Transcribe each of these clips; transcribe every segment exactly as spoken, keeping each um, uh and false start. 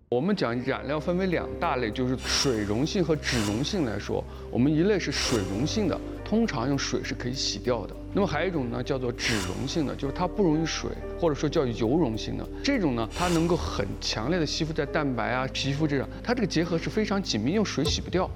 我们讲染料分为两大类，就是水溶性和脂溶性来说，我们一类是水溶性的，通常用水是可以洗掉的。那么还有一种呢，叫做脂溶性的，就是它不溶于水，或者说叫油溶性的。这种呢，它能够很强烈的吸附在蛋白啊、皮肤这样，它这个结合是非常紧密，用水洗不掉。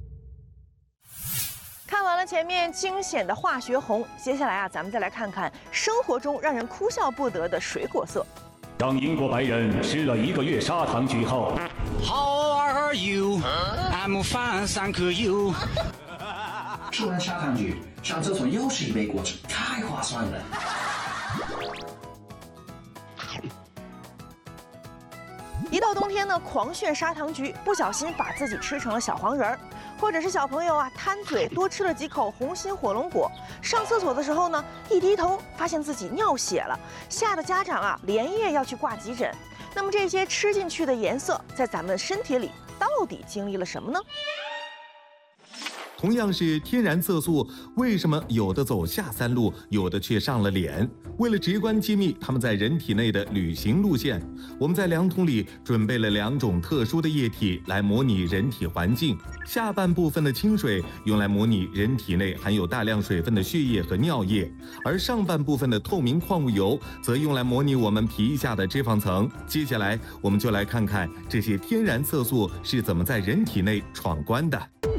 看完了前面惊险的化学红，接下来啊，咱们再来看看生活中让人哭笑不得的水果色。 当英国白人吃了一个月砂糖橘后 ，How are you? I'm fine, thank you. 吃完砂糖橘，上厕所又是一杯果汁，太划算了。 一到冬天呢，狂炫砂糖橘，不小心把自己吃成了小黄人儿，或者是小朋友啊贪嘴多吃了几口红心火龙果，上厕所的时候呢，一低头发现自己尿血了，吓得家长啊连夜要去挂急诊。那么这些吃进去的颜色，在咱们身体里到底经历了什么呢？ 同样是天然色素，为什么有的走下三路，有的却上了脸？为了直观揭秘它们在人体内的旅行路线，我们在量筒里准备了两种特殊的液体来模拟人体环境。下半部分的清水用来模拟人体内含有大量水分的血液和尿液，而上半部分的透明矿物油则用来模拟我们皮下的脂肪层。接下来，我们就来看看这些天然色素是怎么在人体内闯关的。